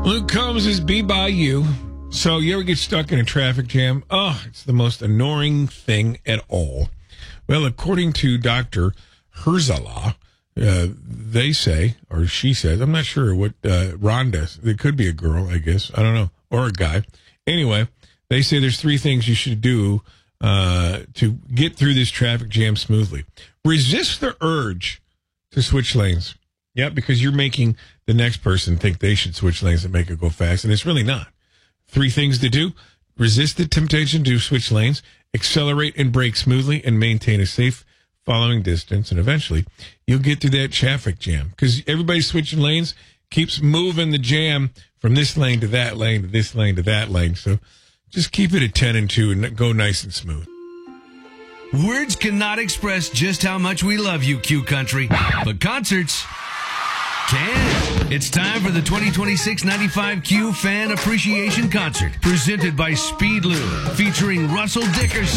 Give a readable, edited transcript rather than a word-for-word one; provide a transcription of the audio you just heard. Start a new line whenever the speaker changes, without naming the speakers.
Luke Combs is Be By You. So you ever get stuck in a traffic jam? Oh, it's the most annoying thing at all. Well, according to Dr. Herzala, they say, or she says, I'm not sure what Rhonda, it could be a girl, I guess. I don't know. Or a guy. Anyway, they say there's 3 things you should do to get through this traffic jam smoothly. Resist the urge to switch lanes. Yeah, because you're making the next person think they should switch lanes and make it go fast, and it's really not. 3 things to do: resist the temptation to switch lanes, accelerate and brake smoothly, and maintain a safe following distance, and eventually you'll get through that traffic jam. Because everybody's switching lanes keeps moving the jam from this lane to that lane to this lane to that lane. So just keep it at 10 and 2 and go nice and smooth.
Words cannot express just how much we love you, Q Country, but concerts can. It's time for the 2026 95Q Fan Appreciation Concert, presented by Speedlube, featuring Russell Dickerson.